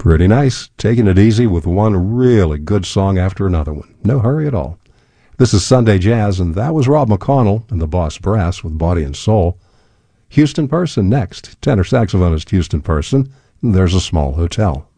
Pretty nice. Taking it easy with one really good song after another one. No hurry at all. This is Sunday Jazz, and that was Rob McConnell and the Boss Brass with Body and Soul. Houston Person next. Tenor saxophonist Houston Person. There's a Small Hotel.